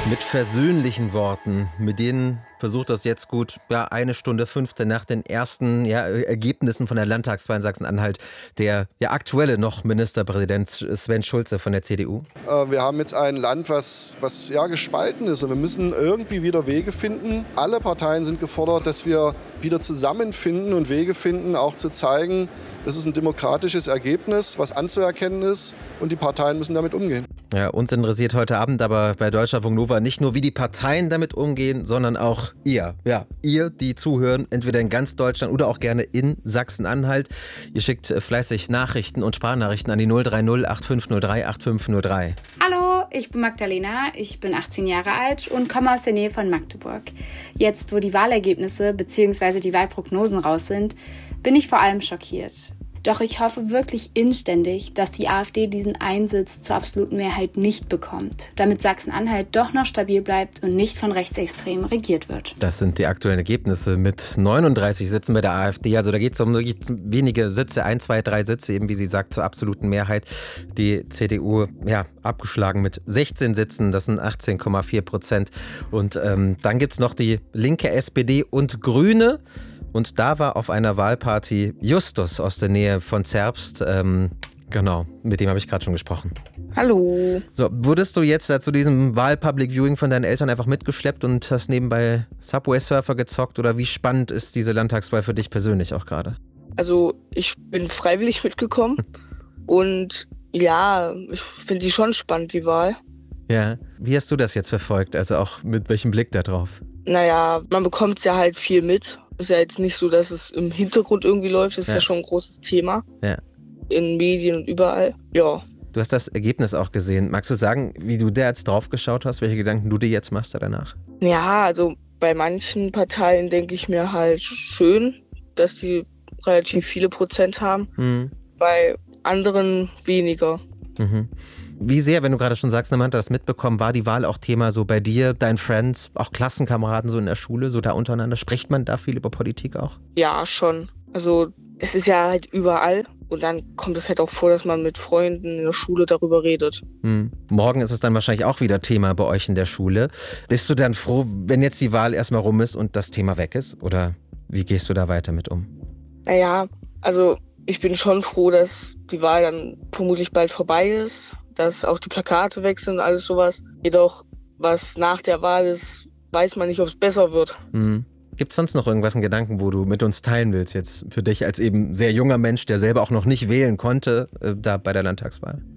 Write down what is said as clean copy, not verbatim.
Mit versöhnlichen Worten, mit denen versucht das jetzt gut 1:15 nach den ersten Ergebnissen von der Landtagswahl in Sachsen-Anhalt der aktuelle noch Ministerpräsident Sven Schulze von der CDU. Wir haben jetzt ein Land, was gespalten ist, und wir müssen irgendwie wieder Wege finden. Alle Parteien sind gefordert, dass wir wieder zusammenfinden und Wege finden, auch zu zeigen, das ist ein demokratisches Ergebnis, was anzuerkennen ist, und die Parteien müssen damit umgehen. Ja, uns interessiert heute Abend aber bei Deutschlandfunk Nova nicht nur, wie die Parteien damit umgehen, sondern auch ihr. Ja, ihr, die zuhören, entweder in ganz Deutschland oder auch gerne in Sachsen-Anhalt. Ihr schickt fleißig Nachrichten und Sprachnachrichten an die 030 8503 8503. Hallo, ich bin Magdalena, ich bin 18 Jahre alt und komme aus der Nähe von Magdeburg. Jetzt, wo die Wahlergebnisse bzw. die Wahlprognosen raus sind, bin ich vor allem schockiert. Doch ich hoffe wirklich inständig, dass die AfD diesen Einsitz zur absoluten Mehrheit nicht bekommt, damit Sachsen-Anhalt doch noch stabil bleibt und nicht von Rechtsextremen regiert wird. Das sind die aktuellen Ergebnisse mit 39 Sitzen bei der AfD. Also da geht es um wirklich wenige Sitze, 1, 2, 3 Sitze, eben wie sie sagt, zur absoluten Mehrheit. Die CDU abgeschlagen mit 16 Sitzen, das sind 18,4%. Und dann gibt es noch die linke SPD und Grüne. Und da war auf einer Wahlparty Justus aus der Nähe von Zerbst. Genau, mit dem habe ich gerade schon gesprochen. Hallo. So, wurdest du jetzt zu diesem Wahl-Public Viewing von deinen Eltern einfach mitgeschleppt und hast nebenbei Subway Surfer gezockt? Oder wie spannend ist diese Landtagswahl für dich persönlich auch gerade? Also ich bin freiwillig mitgekommen und ja, ich finde die schon spannend, die Wahl. Ja, wie hast du das jetzt verfolgt? Also auch mit welchem Blick da drauf? Naja, man bekommt ja halt viel mit. Ist ja jetzt nicht so, dass es im Hintergrund irgendwie läuft. Das ist ja schon ein großes Thema. Ja. In Medien und überall. Ja. Du hast das Ergebnis auch gesehen. Magst du sagen, wie du da jetzt drauf geschaut hast, welche Gedanken du dir jetzt machst danach? Ja, also bei manchen Parteien denke ich mir halt schön, dass die relativ viele Prozent haben. Bei anderen weniger. Wie sehr, wenn du gerade schon sagst, Samantha, das mitbekommen, war die Wahl auch Thema so bei dir, deinen Friends, auch Klassenkameraden so in der Schule, so da untereinander? Spricht man da viel über Politik auch? Ja, schon. Also es ist ja halt überall und dann kommt es halt auch vor, dass man mit Freunden in der Schule darüber redet. Morgen ist es dann wahrscheinlich auch wieder Thema bei euch in der Schule. Bist du dann froh, wenn jetzt die Wahl erstmal rum ist und das Thema weg ist? Oder wie gehst du da weiter mit um? Naja, also ich bin schon froh, dass die Wahl dann vermutlich bald vorbei ist, dass auch die Plakate weg sind und alles sowas. Jedoch, was nach der Wahl ist, weiß man nicht, ob es besser wird. Gibt es sonst noch irgendwas in Gedanken, wo du mit uns teilen willst jetzt für dich als eben sehr junger Mensch, der selber auch noch nicht wählen konnte, da bei der Landtagswahl?